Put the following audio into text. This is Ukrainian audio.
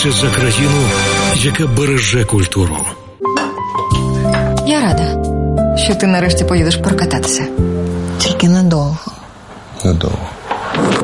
борються за країну, яка береже культуру. Я рада, що ти нарешті поїдеш прокататися. Тільки надовго. Надовго.